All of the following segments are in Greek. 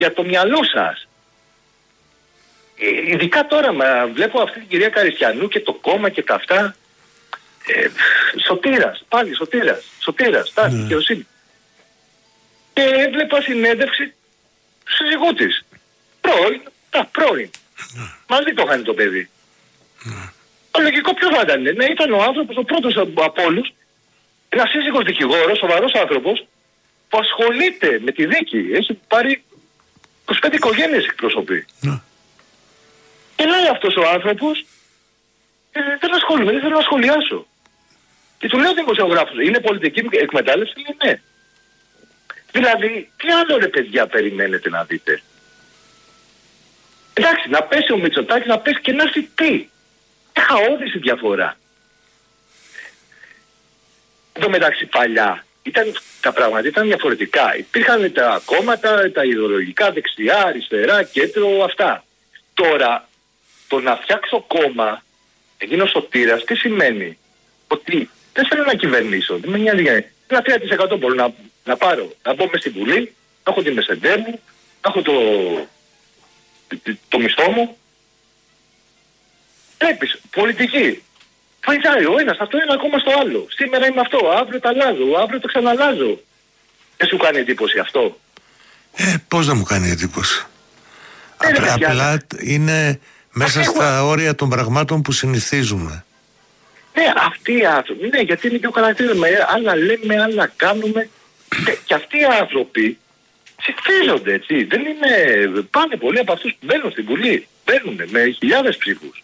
για το μυαλό σας. Ειδικά τώρα βλέπω αυτή την κυρία Καριστιανού και το κόμμα και τα αυτά. Σωτήρας, πάλι Σωτήρας, τάση, δικαιοσύνη. Και έβλεπα συνέντευξη του σύζυγού της. Πρώην. Μαζί το κάνει το παιδί. Το λογικό ποιο θα ήταν? Να ήταν ο άνθρωπος, ο πρώτος από όλους, ένας σύζυγος δικηγόρος, σοβαρός άνθρωπος, που ασχολείται με τη δίκη. Έχει πάρει 25 οικογένειες εκπροσωπεί. Και λέει αυτός ο άνθρωπος, δεν ασχολούμαι, δεν θέλω να σχολιάσω. Και του λέω δημοσιογράφος, είναι πολιτική εκμετάλλευση? Λέει ναι. Δηλαδή, τι άλλο ρε παιδιά περιμένετε να δείτε? Εντάξει, να πέσει ο Μητσοτάκης, να πέσει και να έρθει τι? Χαόδηση διαφορά. Εν τω μεταξύ παλιά τα πράγματα ήταν διαφορετικά. Υπήρχαν τα κόμματα, τα ιδεολογικά, δεξιά, αριστερά, κέντρο, αυτά. Τώρα, το να φτιάξω κόμμα, γίνω Σωτήρας, τι σημαίνει? Ότι δεν θέλω να κυβερνήσω. Δεν με νοιάζει. Ένα 3% μπορώ να πάρω. Να μπω μες στη Βουλή, να έχω τη μεσεντέ μου, να έχω το μισθό μου. Βλέπεις, πολιτική. Βοηθάει ο ένας από το ένα ακόμα στο άλλο. Σήμερα είμαι αυτό, αύριο το αλλάζω, αύριο το ξαναλλάζω. Δεν σου κάνει εντύπωση αυτό? Πώς να μου κάνει εντύπωση? Απλά είναι μέσα στα όρια των πραγμάτων που συνηθίζουμε. Ναι, αυτοί οι άνθρωποι, ναι, γιατί είναι και ο χαρακτήρας. Άλλα λέμε, άλλα κάνουμε. Και αυτοί οι άνθρωποι ψηφίζονται, έτσι. Δεν είναι. Πάνε πολλοί από αυτούς που μπαίνουν στην Βουλή. Μπαίνουν με χιλιάδες ψήφους.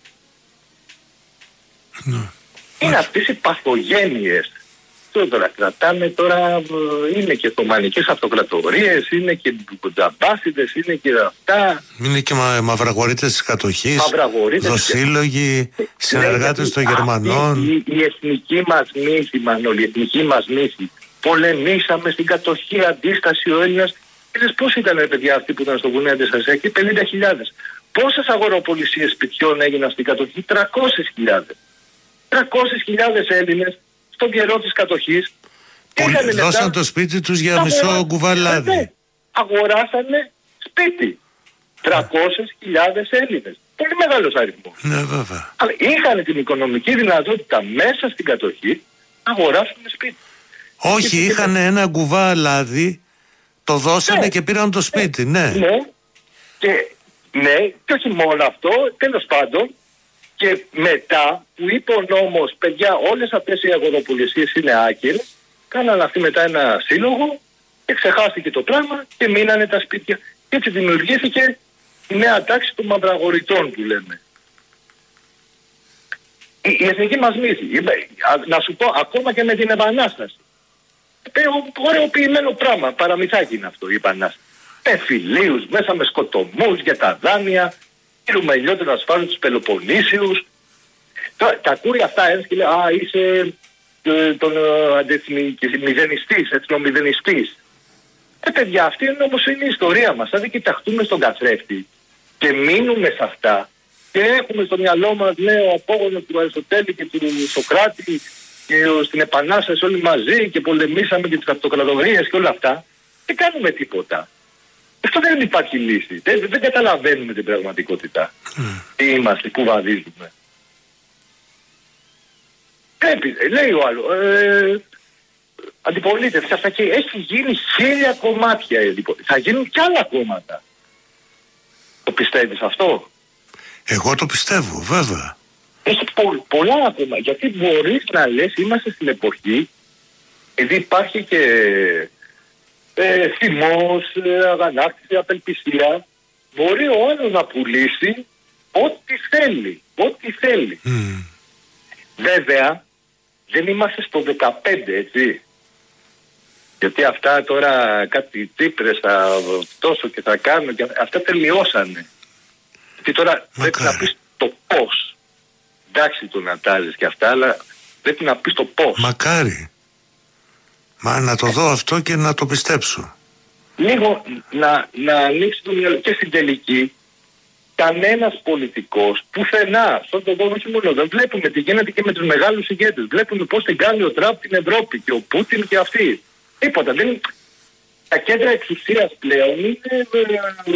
Είναι αυτές οι παθογένειες. Τώρα κρατάνε, τώρα είναι και κομμανικές αυτοκρατορίες, είναι και τζαμπάσιδες, είναι και αυτά. Είναι και μαυραγορείτες της κατοχής, δοσύλλογοι, συνεργάτες των Γερμανών. Η εθνική μας μύθη, Μανώλη, η εθνική μας μύθη. Πολεμήσαμε στην κατοχή, αντίσταση ο Έλληνας. Είδες πώς ήταν ρε παιδιά αυτοί που ήταν στο βουνό αντίσταση? Εκεί 50.000. Πόσες αγοροπολισίες σπιτιών έγιναν στην κατοχή? 300.000. 300.000 Έλληνες στον καιρό της κατοχής δώσαν το σπίτι τους για μισό κουβαλάδι. Αγοράσανε σπίτι. 300.000 Έλληνες. Πολύ μεγάλος αριθμός. Ναι, βέβαια. Αλλά είχαν την οικονομική δυνατότητα μέσα στην κατοχή να αγοράσουν σπίτι. Όχι, είχαν ένα κουβά λάδι, το δώσανε και πήραν το σπίτι, ναι. Και όχι μόνο αυτό, τέλος πάντων. Και μετά που είπε ο νόμος, παιδιά, όλες αυτές οι αγοροπολισίες είναι άκυρες, κάνανε αυτοί μετά ένα σύλλογο και ξεχάστηκε το πράγμα και μείνανε τα σπίτια. Και έτσι δημιουργήθηκε η νέα τάξη των μαυραγοριτών που λέμε. Η εθνική μας μύθη, να σου πω, ακόμα και με την Επανάσταση. Ωραιοποιημένο πράγμα, παραμυθάκι είναι αυτό η Επανάσταση. Με φιλίους, μέσα με σκοτωμούς για τα δάνεια. Κύρουμε ηλιότερο να σφάζουν τους Πελοποννήσιους. Τα ακούει αυτά ένας και λέει είσαι τον αντιεθνικιστής, εθνομηδενιστής. Παιδιά, αυτή είναι όμως είναι η ιστορία μας. Αν δεν κοιταχτούμε στον καθρέφτη και μείνουμε σε αυτά και έχουμε στο μυαλό μας ο απόγονο του Αριστοτέλη και του Σοκράτη και στην Επανάσταση όλοι μαζί και πολεμήσαμε και τις αυτοκρατορίες και όλα αυτά, δεν κάνουμε τίποτα. Αυτό δεν υπάρχει λύση. Δεν καταλαβαίνουμε την πραγματικότητα. Τι είμαστε, πού βαδίζουμε. Λέει ο άλλος, αντιπολίτευση, αυτά και έχει γίνει 1000 κομμάτια. Θα γίνουν κι άλλα κόμματα. Το πιστεύεις αυτό? Εγώ το πιστεύω, βέβαια. Έχει πολλά ακόμα. Γιατί μπορείς να λες, είμαστε στην εποχή, επειδή υπάρχει και θυμός, αγανάκτηση, απελπισία, μπορεί ο άλλος να πουλήσει ό,τι θέλει. Ό,τι θέλει. Βέβαια, δεν είμαστε στο 15, έτσι. Γιατί αυτά τώρα κάτι Τσίπρες θα τόσο και θα κάνουν και αυτά τελειώσανε. Γιατί τώρα πρέπει να πεις το πώς. Εντάξει το να τάζεις και αυτά, αλλά πρέπει να πεις το πώς. Μακάρι. Μα να το δω αυτό και να το πιστέψω. Λίγο να ανοίξει το μυαλό. Και στην τελική, κανένας πολιτικός, πουθενά, στον κόσμο όχι μόνο, δεν βλέπουμε τι γίνεται και με τους μεγάλους ηγέτες. Βλέπουμε πώς την κάνει ο Τραμπ την Ευρώπη και ο Πούτιν και αυτοί. Τίποτα. τα κέντρα εξουσίας πλέον είναι